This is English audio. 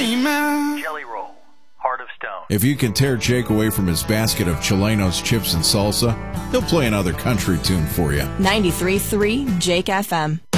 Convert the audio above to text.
dreaming. Jelly Roll, Heart of Stone. If you can tear Jake away from his basket of Chilenos, chips, and salsa, he'll play another country tune for you. 93.3 Jake FM.